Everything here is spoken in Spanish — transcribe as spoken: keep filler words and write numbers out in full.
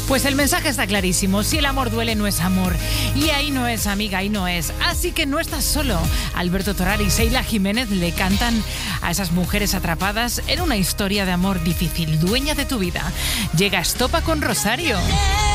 Pues el mensaje está clarísimo. Si el amor duele, no es amor. Y ahí no es, amiga, ahí no es. Así que no estás solo. Alberto Toral y Seila Jiménez le cantan a esas mujeres atrapadas en una historia de amor difícil, dueña de tu vida. Llega Estopa con Rosario.